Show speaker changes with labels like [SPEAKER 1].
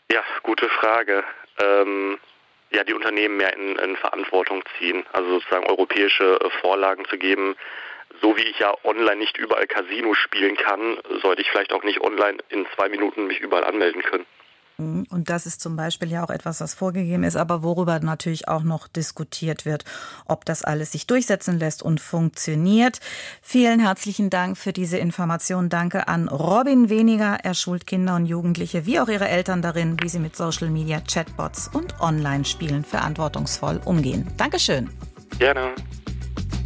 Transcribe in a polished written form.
[SPEAKER 1] Ja, gute Frage. Ja, die Unternehmen mehr in Verantwortung ziehen, also sozusagen europäische Vorlagen zu geben. So wie ich ja online nicht überall Casino spielen kann, sollte ich vielleicht auch nicht online in 2 Minuten mich überall anmelden können.
[SPEAKER 2] Und das ist zum Beispiel ja auch etwas, was vorgegeben ist, aber worüber natürlich auch noch diskutiert wird, ob das alles sich durchsetzen lässt und funktioniert. Vielen herzlichen Dank für diese Information. Danke an Robin Weniger. Er schult Kinder und Jugendliche wie auch ihre Eltern darin, wie sie mit Social Media, Chatbots und Online-Spielen verantwortungsvoll umgehen. Dankeschön.
[SPEAKER 1] Gerne.